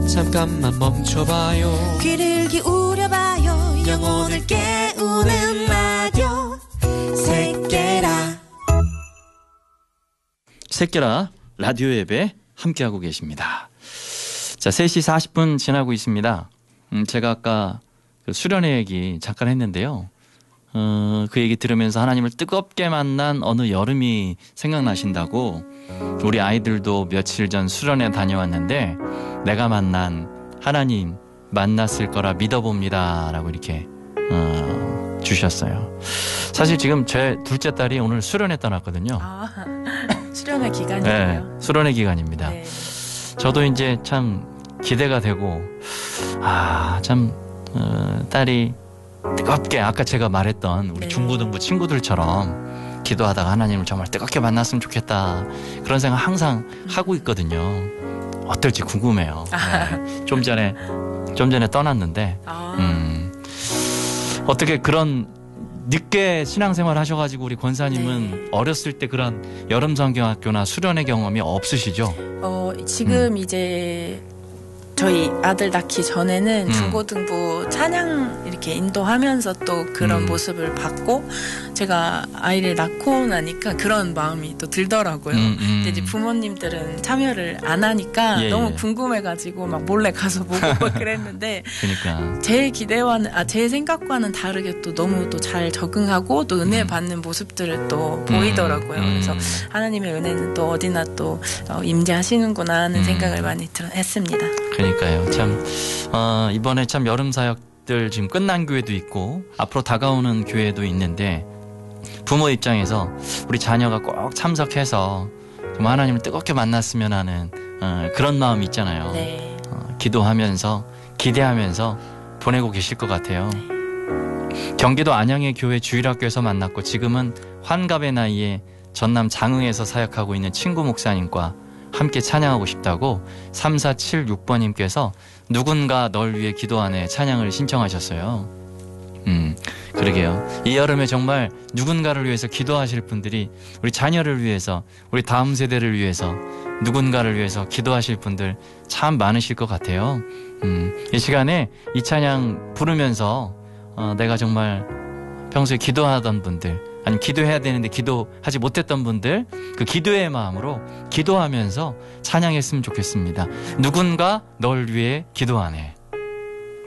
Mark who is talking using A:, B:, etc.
A: 잠깐만 멈춰봐요.
B: 귀를 기울여봐요. 영혼을 깨우는 라디오 새끼라.
C: 새끼라 라디오 앱에 함께하고 계십니다. 자, 3시 40분 지나고 있습니다. 제가 아까 그 수련회 얘기 잠깐 했는데요. 그 얘기 들으면서 하나님을 뜨겁게 만난 어느 여름이 생각나신다고 우리 아이들도 며칠 전 수련회 다녀왔는데 내가 만난 하나님 만났을 거라 믿어봅니다 라고 이렇게 주셨어요. 사실 지금 제 둘째 딸이 오늘 수련회 떠났거든요.
D: 아, 수련회 기간이에요.
C: 네, 수련회 기간입니다.
D: 네.
C: 저도 이제 참 기대가 되고 참 딸이 뜨겁게 아까 제가 말했던 우리
D: 네.
C: 중고등부 친구들처럼 기도하다가 하나님을 정말 뜨겁게 만났으면 좋겠다 그런 생각 항상 하고 있거든요. 어떨지 궁금해요. 네. 좀 전에 떠났는데 어떻게 그런 늦게 신앙생활 하셔가지고 우리 권사님은
D: 네.
C: 어렸을 때 그런 여름성경학교나 수련회 경험이 없으시죠?
D: 지금 이제 저희 아들 낳기 전에는 중고등부 찬양 이렇게 인도하면서 또 그런 모습을 봤고 제가 아이를 낳고 나니까 그런 마음이 또 들더라고요. 근데 이제 부모님들은 참여를 안 하니까
C: 예,
D: 너무
C: 예.
D: 궁금해가지고 막 몰래 가서 보고 막 그랬는데
C: 그러니까
D: 제 기대와는 제 생각과는 다르게 또 너무 또 잘 적응하고 또 은혜 받는 모습들을 또 보이더라고요. 그래서 하나님의 은혜는 또 어디나 또 임재하시는구나 하는 생각을 많이 했습니다.
C: 그러니까요. 참 이번에 참 여름 사역들 지금 끝난 교회도 있고 앞으로 다가오는 교회도 있는데 부모 입장에서 우리 자녀가 꼭 참석해서 좀 하나님을 뜨겁게 만났으면 하는 그런 마음이 있잖아요.
D: 네.
C: 기도하면서 기대하면서 보내고 계실 것 같아요.
D: 네.
C: 경기도 안양의 교회 주일학교에서 만났고 지금은 환갑의 나이에 전남 장흥에서 사역하고 있는 친구 목사님과 함께 찬양하고 싶다고 3476번님께서 누군가 널 위해 기도하네 찬양을 신청하셨어요. 그러게요. 이 여름에 정말 누군가를 위해서 기도하실 분들이 우리 자녀를 위해서 우리 다음 세대를 위해서 누군가를 위해서 기도하실 분들 참 많으실 것 같아요. 이 시간에 이 찬양 부르면서 내가 정말 평소에 기도하던 분들 아니면 기도해야 되는데 기도하지 못했던 분들 그 기도의 마음으로 기도하면서 찬양했으면 좋겠습니다. 누군가 널 위해 기도하네.